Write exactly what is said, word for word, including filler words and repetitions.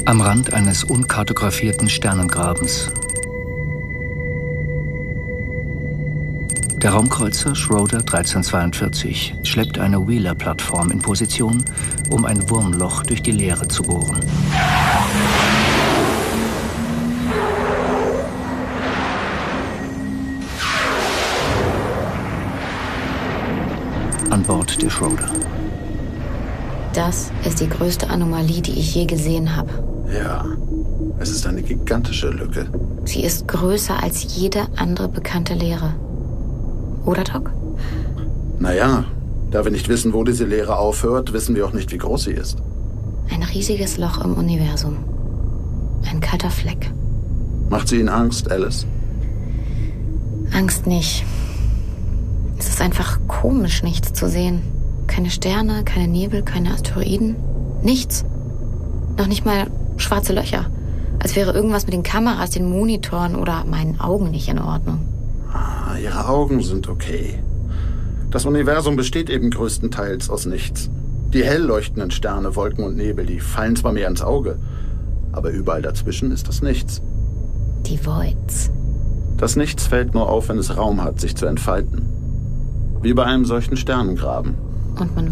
Am Rand eines unkartografierten Sternengrabens. Der Raumkreuzer Schroeder dreizehn zweiundvierzig schleppt eine Wheeler-Plattform in Position, um ein Wurmloch durch die Leere zu bohren. An Bord der Schroeder. Das ist die größte Anomalie, die ich je gesehen habe. Ja, es ist eine gigantische Lücke. Sie ist größer als jede andere bekannte Leere. Oder, Doc? Naja, da wir nicht wissen, wo diese Leere aufhört, wissen wir auch nicht, wie groß sie ist. Ein riesiges Loch im Universum. Ein kalter Fleck. Macht sie Ihnen Angst, Alice? Angst nicht. Es ist einfach komisch, nichts zu sehen. Keine Sterne, keine Nebel, keine Asteroiden. Nichts. Noch nicht mal schwarze Löcher. Als wäre irgendwas mit den Kameras, den Monitoren oder meinen Augen nicht in Ordnung. Ah, Ihre Augen sind okay. Das Universum besteht eben größtenteils aus nichts. Die hell leuchtenden Sterne, Wolken und Nebel, die fallen zwar mehr ins Auge, aber überall dazwischen ist das Nichts. Die Voids. Das Nichts fällt nur auf, wenn es Raum hat, sich zu entfalten. Wie bei einem solchen Sternengraben. Und man